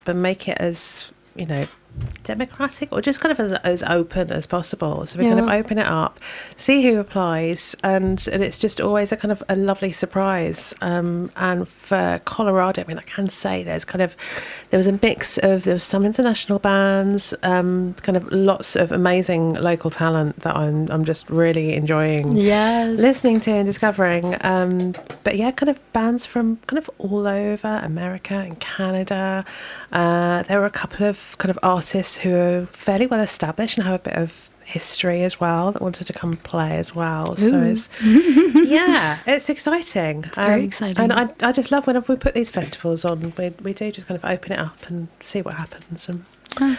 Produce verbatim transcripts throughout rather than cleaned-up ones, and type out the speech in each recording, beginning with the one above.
and make it as, you know, democratic or just kind of as, as open as possible. So we yeah. kind of open it up, see who applies, and and it's just always a kind of a lovely surprise. Um, and for Colorado, I mean, I can say there's kind of there was a mix of there was some international bands, um, kind of lots of amazing local talent that I'm I'm just really enjoying yes. listening to and discovering. Um, but yeah, kind of bands from kind of all over America and Canada. Uh, there were a couple of kind of artists who are fairly well established and have a bit of history as well that wanted to come and play as well. Ooh. So it's yeah, it's exciting. It's um, very exciting. And I, I just love when we put these festivals on. We we do just kind of open it up and see what happens. And oh.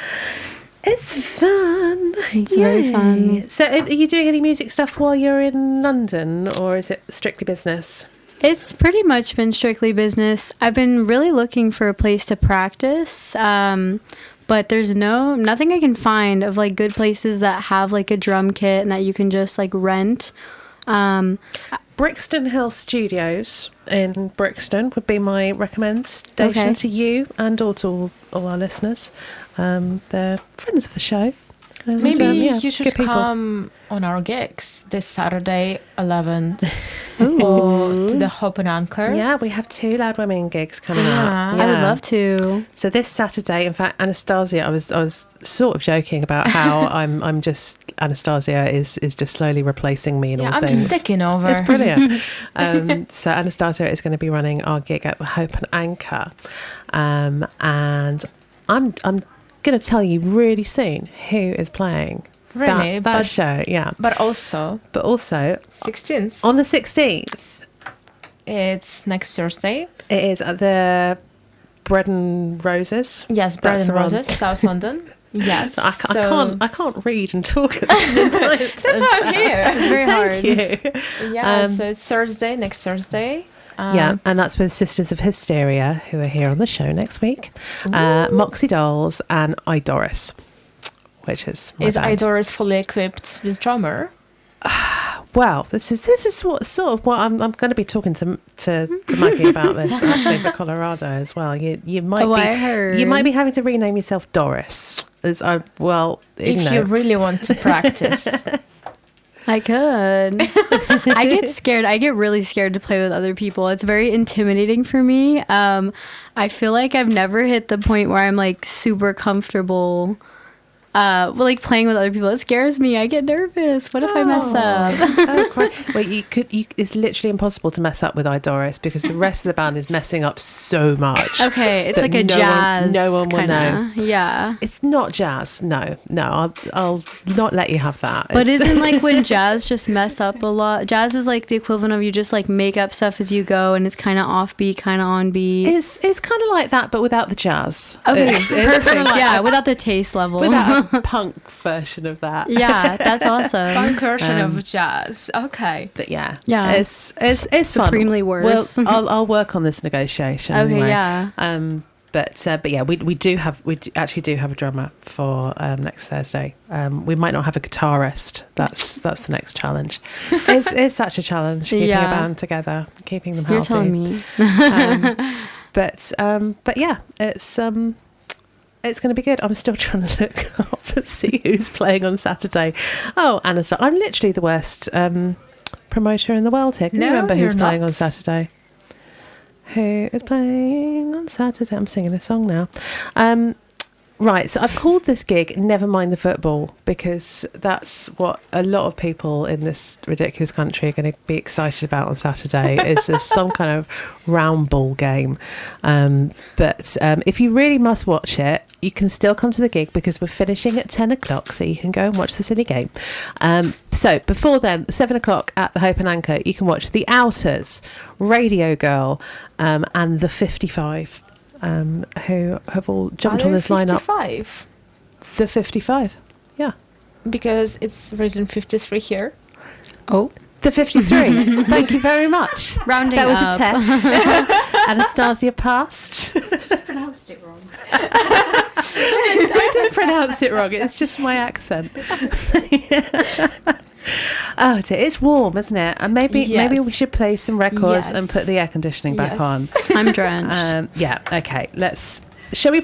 it's fun. It's Yay. very fun. So are you doing any music stuff while you're in London, or is it strictly business? It's pretty much been strictly business. I've been really looking for a place to practice, um, but there's no nothing I can find of like good places that have like a drum kit and that you can just like rent. Um, Brixton Hill Studios in Brixton would be my recommendation okay. to you and all to all, all our listeners. Um, they're friends of the show. And, Maybe um, yeah, you should come on our gigs this Saturday, eleventh, or to the Hope and Anchor. Yeah, we have two Loud Women gigs coming yeah. up. Yeah. I would love to. So this Saturday, in fact, Anastasia, I was I was sort of joking about how I'm I'm just Anastasia is is just slowly replacing me in yeah, all I'm things. I'm just taking over. It's brilliant. um, so Anastasia is going to be running our gig at the Hope and Anchor, um, and I'm I'm. going to tell you really soon who is playing really that, that but, show. Yeah, but also but also sixteenth on the sixteenth. It's next Thursday. It is at the Bread and Roses. Yes, Bread and Roses, South London. Yes, I, so I can't. I can't read and talk at the same time. That's why I'm here. It's very hard. Thank you. Yeah, um, so it's Thursday, next Thursday. Um, yeah, and that's with Sisters of Hysteria, who are here on the show next week. Uh, Moxie Dolls and Idoris, which is my is band. Idoris fully equipped with drummer? Well, this is this is what sort of what I'm I'm going to be talking to to, to Maggie about this actually for Colorado as well. You you might oh, be I heard. you might be having to rename yourself Doris. As I well, you if know. you really want to practice. I could. I get scared. I get really scared to play with other people. It's very intimidating for me. Um, I feel like I've never hit the point where I'm like super comfortable uh, like playing with other people. It scares me. I get nervous. What if oh. I mess up? oh, quite. Well, you could. You, it's literally impossible to mess up with Idoris because the rest of the band is messing up so much. Okay, it's like a no jazz. One, no one will kinda, know. Yeah, it's not jazz. No, no. I'll, I'll not let you have that. But it's, isn't like when jazz just mess up a lot? Jazz is like the equivalent of you just like make up stuff as you go, and it's kind of offbeat, kind of on beat. It's it's kind of like that, but without the jazz. Okay, it's, perfect. It's like yeah, without the taste level. Without a punk version of that. Yeah, that's awesome. Punk version Um, of jazz. Okay. But yeah, Yeah. it's it's it's Supremely fun. worse. Well, I'll I'll work on this negotiation. Okay, anyway. yeah. Um, but uh, but yeah, we we do have we do, actually do have a drummer for um, next Thursday. Um, we might not have a guitarist. That's that's the next challenge. It's it's such a challenge keeping Yeah. a band together, keeping them healthy. You're telling me. um, but um, but yeah, it's um. It's going to be good. I'm still trying to look up and see who's playing on Saturday. Oh, Anastasia. I'm literally the worst um, promoter in the world here. Can No, you remember who's you're playing not. on Saturday? Who is playing on Saturday? I'm singing a song now. Um, right, so I've called this gig Never Mind the Football because that's what a lot of people in this ridiculous country are going to be excited about on Saturday is there's some kind of round ball game. Um, but um, if you really must watch it, you can still come to the gig because we're finishing at ten o'clock, so you can go and watch the silly game. Um, so before then, seven o'clock at the Hope and Anchor, you can watch The Outers, Radio Girl, um, and The fifty-five. Um, who have all jumped Are on this lineup. fifty-five? The fifty-five, yeah. Because it's written fifty-three here. Oh. The fifty-three. Thank you very much. Rounding That was up. a test. Anastasia passed. Just pronounced it wrong. I did pronounce it wrong. It's just my accent. Oh, dear. It's warm, isn't it? And maybe Yes. maybe we should play some records Yes. and put the air conditioning back Yes. on. I'm drenched. Um, yeah. Okay. Let's Shall we